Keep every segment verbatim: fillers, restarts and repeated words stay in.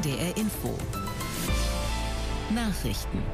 N D R Info. Nachrichten.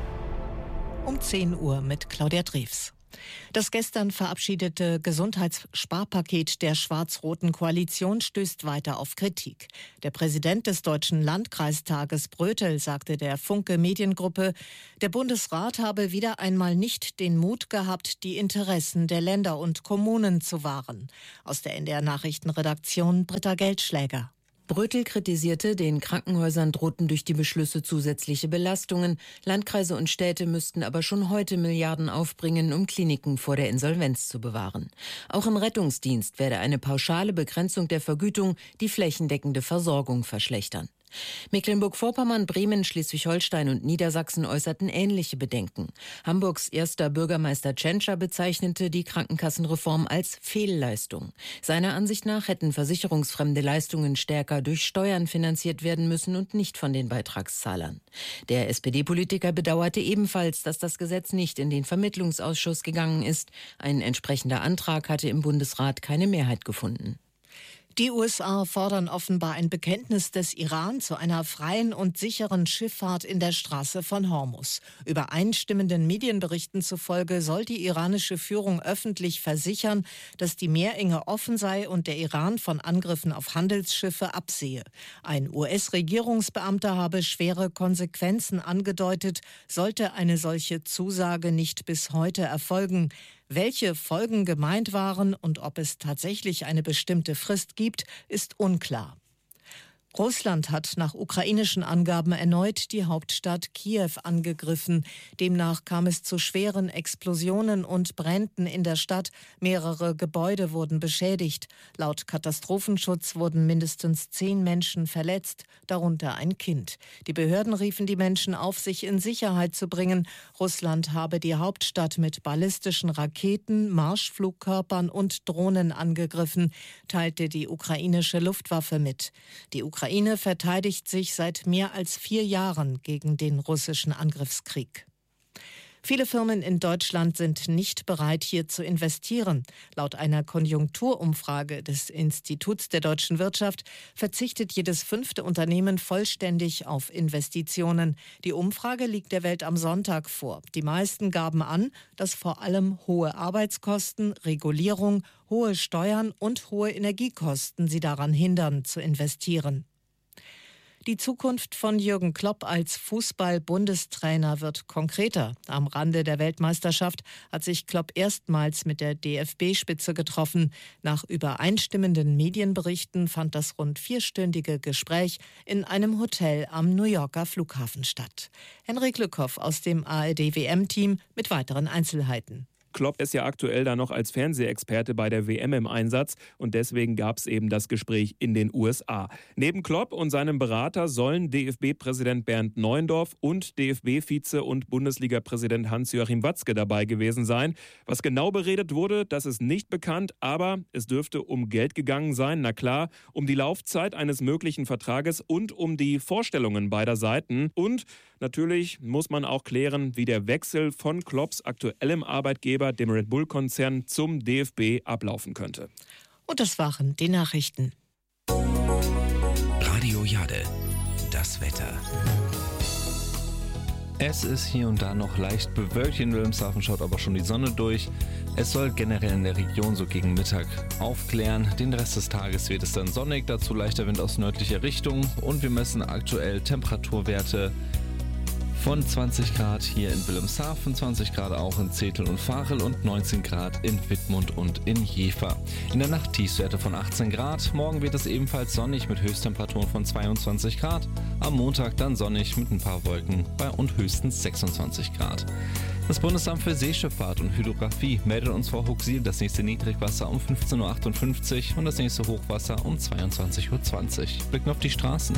Um zehn Uhr mit Claudia Drews. Das gestern verabschiedete Gesundheitssparpaket der schwarz-roten Koalition stößt weiter auf Kritik. Der Präsident des Deutschen Landkreistages Brötel sagte der Funke Mediengruppe, der Bundesrat habe wieder einmal nicht den Mut gehabt, die Interessen der Länder und Kommunen zu wahren. Aus der N D R-Nachrichtenredaktion Britta Geldschläger. Brötel kritisierte, den Krankenhäusern drohten durch die Beschlüsse zusätzliche Belastungen. Landkreise und Städte müssten aber schon heute Milliarden aufbringen, um Kliniken vor der Insolvenz zu bewahren. Auch im Rettungsdienst werde eine pauschale Begrenzung der Vergütung die flächendeckende Versorgung verschlechtern. Mecklenburg-Vorpommern, Bremen, Schleswig-Holstein und Niedersachsen äußerten ähnliche Bedenken. Hamburgs erster Bürgermeister Tschentscher bezeichnete die Krankenkassenreform als Fehlleistung. Seiner Ansicht nach hätten versicherungsfremde Leistungen stärker durch Steuern finanziert werden müssen und nicht von den Beitragszahlern. Der S P D-Politiker bedauerte ebenfalls, dass das Gesetz nicht in den Vermittlungsausschuss gegangen ist. Ein entsprechender Antrag hatte im Bundesrat keine Mehrheit gefunden. Die U S A fordern offenbar ein Bekenntnis des Iran zu einer freien und sicheren Schifffahrt in der Straße von Hormuz. Übereinstimmenden Medienberichten zufolge soll die iranische Führung öffentlich versichern, dass die Meerenge offen sei und der Iran von Angriffen auf Handelsschiffe absehe. Ein U S-Regierungsbeamter habe schwere Konsequenzen angedeutet, sollte eine solche Zusage nicht bis heute erfolgen. Welche Folgen gemeint waren und ob es tatsächlich eine bestimmte Frist gibt, ist unklar. Russland hat nach ukrainischen Angaben erneut die Hauptstadt Kiew angegriffen. Demnach kam es zu schweren Explosionen und Bränden in der Stadt. Mehrere Gebäude wurden beschädigt. Laut Katastrophenschutz wurden mindestens zehn Menschen verletzt, darunter ein Kind. Die Behörden riefen die Menschen auf, sich in Sicherheit zu bringen. Russland habe die Hauptstadt mit ballistischen Raketen, Marschflugkörpern und Drohnen angegriffen, teilte die ukrainische Luftwaffe mit. Die Ukraine verteidigt sich seit mehr als vier Jahren gegen den russischen Angriffskrieg. Viele Firmen in Deutschland sind nicht bereit, hier zu investieren. Laut einer Konjunkturumfrage des Instituts der deutschen Wirtschaft verzichtet jedes fünfte Unternehmen vollständig auf Investitionen. Die Umfrage liegt der Welt am Sonntag vor. Die meisten gaben an, dass vor allem hohe Arbeitskosten, Regulierung, hohe Steuern und hohe Energiekosten sie daran hindern, zu investieren. Die Zukunft von Jürgen Klopp als Fußball-Bundestrainer wird konkreter. Am Rande der Weltmeisterschaft hat sich Klopp erstmals mit der D F B-Spitze getroffen. Nach übereinstimmenden Medienberichten fand das rund vierstündige Gespräch in einem Hotel am New Yorker Flughafen statt. Henrik Lückhoff aus dem A R D-W M-Team mit weiteren Einzelheiten. Klopp ist ja aktuell da noch als Fernsehexperte bei der W M im Einsatz und deswegen gab es eben das Gespräch in den U S A. Neben Klopp und seinem Berater sollen D F B-Präsident Bernd Neuendorf und D F B-Vize und Bundesliga-Präsident Hans-Joachim Watzke dabei gewesen sein. Was genau beredet wurde, das ist nicht bekannt, aber es dürfte um Geld gegangen sein, na klar, um die Laufzeit eines möglichen Vertrages und um die Vorstellungen beider Seiten. Und natürlich muss man auch klären, wie der Wechsel von Klopps aktuellem Arbeitgeber, dem Red Bull-Konzern, zum D F B ablaufen könnte. Und das waren die Nachrichten. Radio Jade, das Wetter. Es ist hier und da noch leicht bewölkt. In Wilhelmshaven schaut aber schon die Sonne durch. Es soll generell in der Region so gegen Mittag aufklären. Den Rest des Tages wird es dann sonnig, dazu leichter Wind aus nördlicher Richtung. Und wir messen aktuell Temperaturwerte von zwanzig Grad hier in Wilhelmshaven, zwanzig Grad auch in Zetel und Varel und neunzehn Grad in Wittmund und in Jever. In der Nacht Tiefstwerte von achtzehn Grad. Morgen wird es ebenfalls sonnig mit Höchsttemperaturen von zweiundzwanzig Grad. Am Montag dann sonnig mit ein paar Wolken bei und höchstens sechsundzwanzig Grad. Das Bundesamt für Seeschifffahrt und Hydrographie meldet uns vor Huxil das nächste Niedrigwasser um fünfzehn Uhr achtundfünfzig und das nächste Hochwasser um zweiundzwanzig Uhr zwanzig. Blicken auf die Straßen.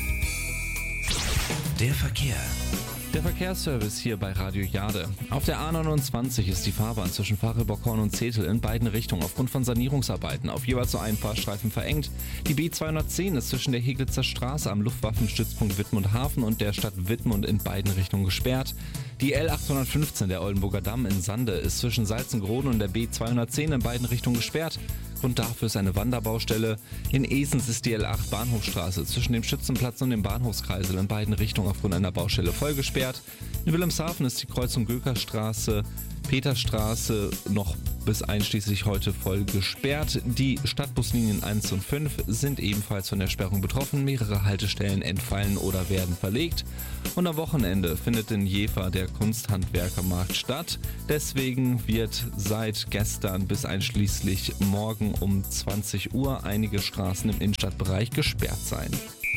Der Verkehr. Der Verkehrsservice hier bei Radio Jade. Auf der A neunundzwanzig ist die Fahrbahn zwischen Varelbockhorn und Zetel in beiden Richtungen aufgrund von Sanierungsarbeiten auf jeweils nur einen Fahrstreifen verengt. Die B zweihundertzehn ist zwischen der Heglitzer Straße am Luftwaffenstützpunkt Wittmund Hafen und der Stadt Wittmund in beiden Richtungen gesperrt. Die L achthundertfünfzehn, der Oldenburger Damm in Sande, ist zwischen Salzengroden und der B zweihundertzehn in beiden Richtungen gesperrt. Grund dafür ist eine Wanderbaustelle. In Esens ist die L acht Bahnhofstraße zwischen dem Schützenplatz und dem Bahnhofskreisel in beiden Richtungen aufgrund einer Baustelle voll gesperrt. In Wilhelmshaven ist die Kreuzung Gökerstraße, Peterstraße noch bis einschließlich heute voll gesperrt. Die Stadtbuslinien eins und fünf sind ebenfalls von der Sperrung betroffen. Mehrere Haltestellen entfallen oder werden verlegt. Und am Wochenende findet in Jever der Kunsthandwerkermarkt statt. Deswegen wird seit gestern bis einschließlich morgen um zwanzig Uhr einige Straßen im Innenstadtbereich gesperrt sein.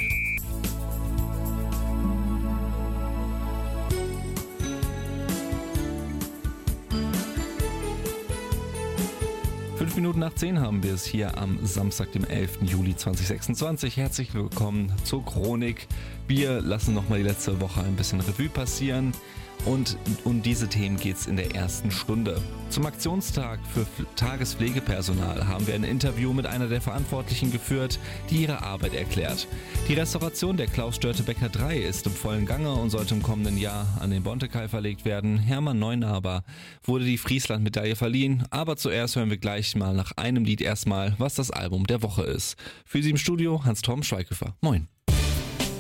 Fünf Minuten nach zehn haben wir es hier am Samstag, dem elften Juli zweitausendsechsundzwanzig. Herzlich willkommen zur Chronik. Wir lassen nochmal die letzte Woche ein bisschen Revue passieren. Und um diese Themen geht es in der ersten Stunde. Zum Aktionstag für Tagespflegepersonal haben wir ein Interview mit einer der Verantwortlichen geführt, die ihre Arbeit erklärt. Die Restauration der Klaus-Störtebeker drei ist im vollen Gange und sollte im kommenden Jahr an den Bontekai verlegt werden. Hermann Neunaber wurde die Friesland-Medaille verliehen, aber zuerst hören wir gleich mal nach einem Lied erstmal, was das Album der Woche ist. Für Sie im Studio Hans-Torben Schweighöfer. Moin.